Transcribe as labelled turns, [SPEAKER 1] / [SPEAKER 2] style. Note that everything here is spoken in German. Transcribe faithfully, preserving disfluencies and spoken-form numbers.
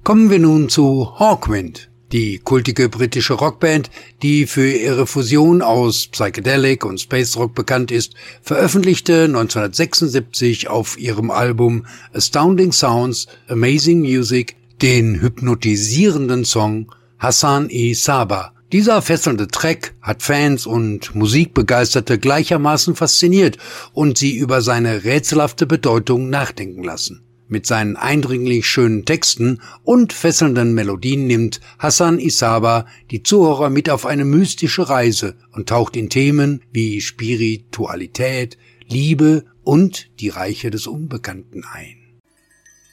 [SPEAKER 1] Kommen wir nun zu Hawkwind. Die kultige britische Rockband, die für ihre Fusion aus Psychedelic und Space Rock bekannt ist, veröffentlichte neunzehnhundertsechsundsiebzig auf ihrem Album Astounding Sounds, Amazing Music den hypnotisierenden Song Hassan-i-Saaba. Dieser fesselnde Track hat Fans und Musikbegeisterte gleichermaßen fasziniert und sie über seine rätselhafte Bedeutung nachdenken lassen. Mit seinen eindringlich schönen Texten und fesselnden Melodien nimmt Hassan-i-Saaba die Zuhörer mit auf eine mystische Reise und taucht in Themen wie Spiritualität, Liebe und die Reiche des Unbekannten ein.